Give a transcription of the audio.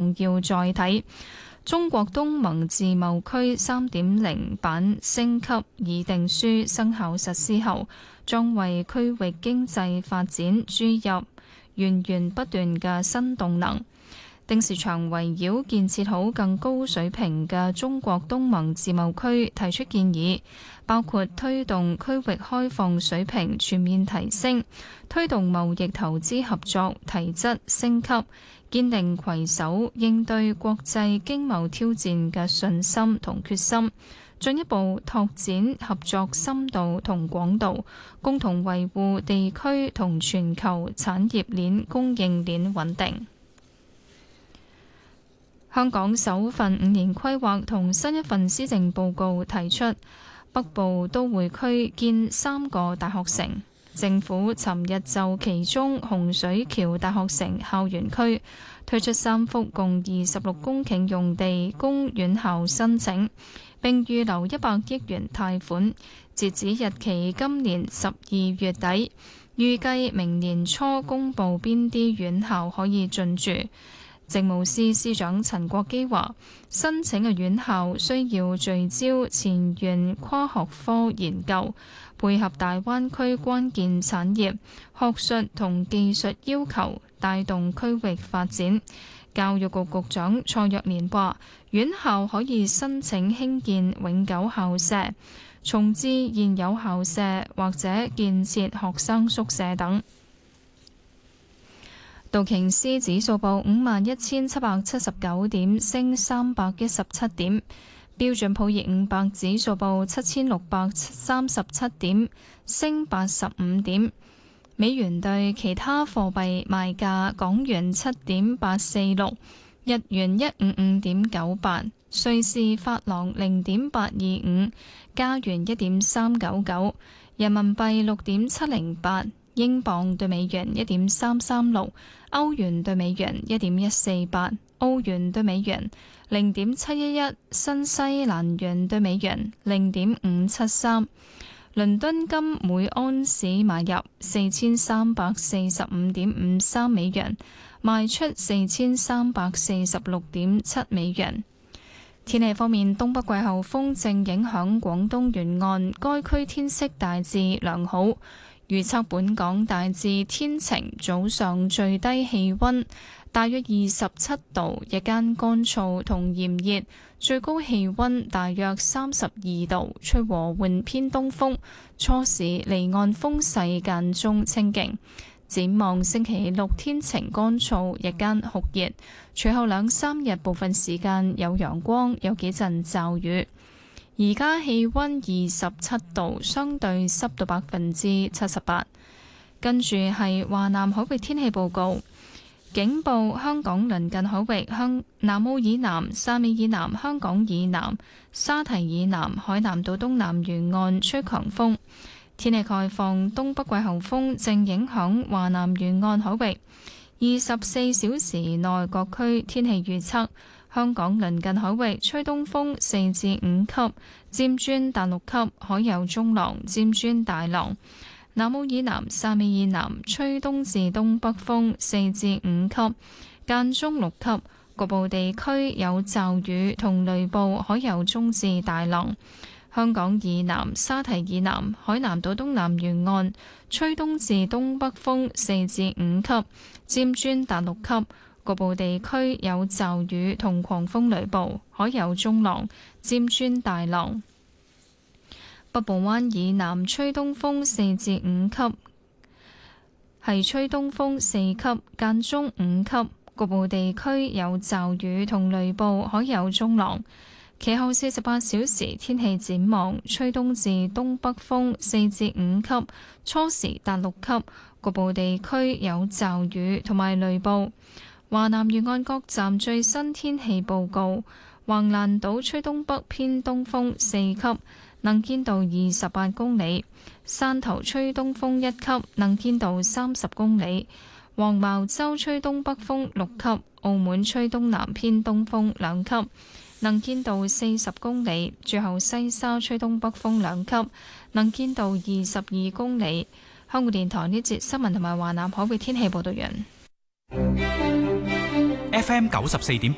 重要載體。中國東盟自貿區 3.0 版升級議定書生效實施後，將為區域經濟發展注入源源不斷嘅新動能。丁士祥圍繞建設好更高水平嘅中國東盟自貿區提出建議，包括推動區域開放水平全面提升，推動貿易投資合作提質升級，堅定攜手應對國際經貿挑戰嘅信心同決心，進一步拓展合作深度同廣度，共同維護地區同全球產業鏈供應鏈穩定。香港首份5年規劃同新一份施政報告提出，北部都會區建3個大學城。政府尋日就其中洪水橋大學城校園區推出3幅共26公頃用地供院校申請，並預留100億元貸款，截止日期今年12月底，預計明年初公佈邊啲院校可以進駐。政務司司長陳國基話，申請嘅院校需要聚焦前沿跨學科研究，配合大灣區關鍵產業、學術同技術要求，帶動區域發展。教育局局長蔡若蓮話，院校可以申請興建永久校舍、重置現有校舍或者建設學生宿舍等。道瓊斯指數報51,779點，升317點；標準普爾500指數報7,637點，升85點。美元對其他貨幣賣價：港元7.846，日元155.98，瑞士法郎0.825，加元1.399，人民幣6.708。英鎊對美元1.336，歐元對美元1.148，澳元對美元0.711，新西蘭元對美元0.573。倫敦金每安士買入4345.53美元，賣出4346.7美元。天氣方面，東北季候風正影響廣東沿岸，該區天色大致良好。預測本港大致天晴，早上最低氣溫大約27度，日間乾燥同炎熱，最高氣溫大約32度，吹和緩偏東風，初時離岸風勢間中清勁。展望星期六天晴乾燥，日間酷熱，隨後2-3日部分時間有陽光，有幾陣驟雨。而家氣溫27度，相對濕度78%。跟住係華南海域天氣報告，警報香港鄰近海域南澳以南、汕尾以南、香港以南、沙提以南、海南島東南沿岸吹強風。天氣概況，東北季候風正影響華南沿岸海域。24小時內各區天氣預測。香港鄰近海域吹東風4至5級，漸轉達6級，海有中浪，漸轉大浪。南澳以南、汕尾以南吹東至東北風4至5級，間中6級，局部地區有驟雨同雷暴，海有中至大浪。香港以南、沙提以南、海南島東南沿岸吹東至東北風4至5級，漸轉達6級。局部地區有驟雨同狂風雷暴，海有中浪，漸轉大浪。北部灣以南吹東風4至5級，係吹東風4級，間中5級。局部地區有驟雨同雷暴，海有中浪。其後48小時天氣展望，吹東至東北風4至5級，初時達6級。局部地區有驟雨同埋雷暴。華南沿岸各站最新天氣報告：橫瀾島吹東北偏東風4級，能見度28公里；汕頭吹東風1級，能見度30公里；黃茅洲吹東北風6級；澳門吹東南偏東風2級，能見度40公里；最後西沙吹東北風2級，能見度22公里。香港電台呢節新聞同埋華南海域天氣報道完。 FM 94.8